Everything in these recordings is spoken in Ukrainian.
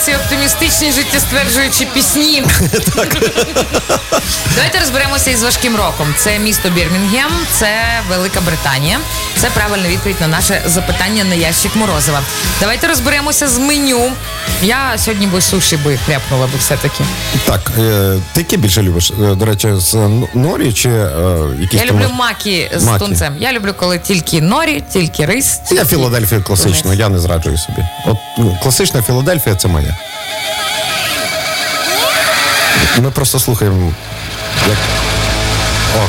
ці оптимістичні, життєстверджуючі пісні. Давайте розберемося із важким роком. Це місто Бірмінгем, це Велика Британія. Це правильна відповідь на наше запитання на ящик Морозова. Давайте розберемося з меню. Я сьогодні би суші хряпнула би все-таки. Так, ти яке більше любиш? До речі, з норі чи якісь... Я люблю макі з тунцем. Я люблю, коли тільки норі, тільки рис. Я Філадельфію класичну, я не зраджую собі. От класична Філадельфія – це моя. Ми просто слухаємо, як... О.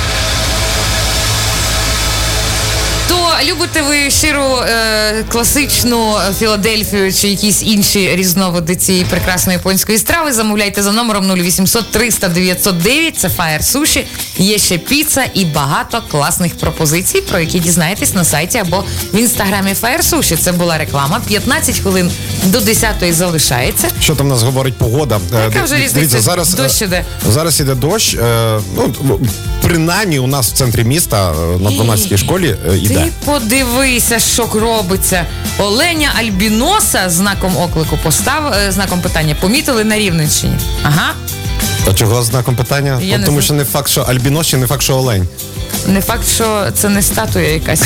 То любите ви щиру класичну Філадельфію чи якісь інші різновиди цієї прекрасної японської страви, замовляйте за номером 0800 300 909, це Fire Sushi, є ще піца і багато класних пропозицій, про які дізнаєтесь на сайті або в інстаграмі Fire Sushi. Це була реклама, 15 хвилин до 10-ї залишається. Що там нас говорить погода? Яка вже різниця? Дощ іде. Зараз іде дощ, принаймні у нас в центрі міста на 12-й школі іде. Ти подивися, що робиться. Оленя альбіноса знаком оклику знаком питання помітили на Рівненщині. Ага. А чого знаком питання? Тому що не факт, що альбінос, чи не факт, що олень. Не факт, що це не статуя якась.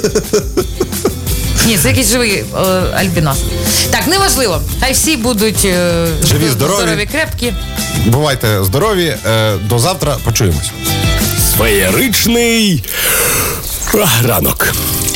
Ні, це якийсь живий альбінос. Так, неважливо. Хай всі будуть живі, здорові, крепкі. Бувайте здорові. До завтра. Почуємось. Феєричний ранок.